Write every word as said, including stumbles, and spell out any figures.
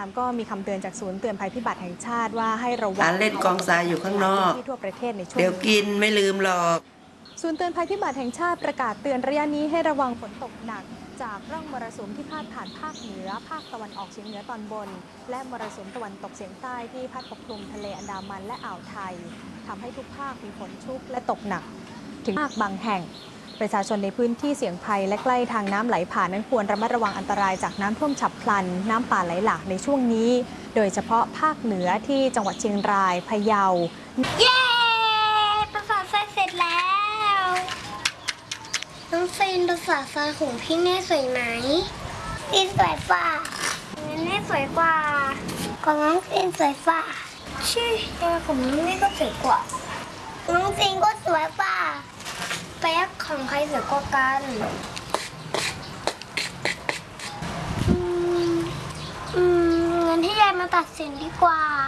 ก็มีคำเตือนจากศูนย์เตือนภัยพิบัติแห่งชาติว่าให้ระวังการเล่นกองทรายอยู่ข้างนอกที่ทั่วประเทศในช่วงเดี๋ยวกินไม่ลืมหรอกศูนย์เตือนภัยพิบัติแห่งชาติประกาศเตือนระยะนี้ให้ระวังฝนตกหนักจากร่องมรสุมที่พาดผ่านภาคเหนือภาคตะวันออกเฉียงเหนือตอนบนและมรสุมตะวันตกเฉียงใต้ที่พัดปกคลุมทะเลอันดามันและอ่าวไทยทำให้ทุกภาคมีฝนชุกและตกหนักถึงภาคบางแห่งประชาชนในพื้นที่เสี่ยงภัยและใกล้ทางน้ำไหลผ่านนั้นควรระมัดระวังอันตรายจากน้ำท่วมฉับพลันน้ำป่าไหลหลากในช่วงนี้โดยเฉพาะภาคเหนือที่จังหวัดเชียงรายพะเยาเย้ประสาททรายเสร็จแล้วน้องซีนประสาททรายของพี่เน่สวยไหมซีนสวยกว่าเน่สวยกว่าของน้องซีนสวยกว่าชื่อยังของน้องเน่ก็สวยกว่าน้องซีนก็สวยกว่าแป๊กของใครสวยกว่ากันอืมอืมงั้นให้ยายมาตัดสินดีกว่า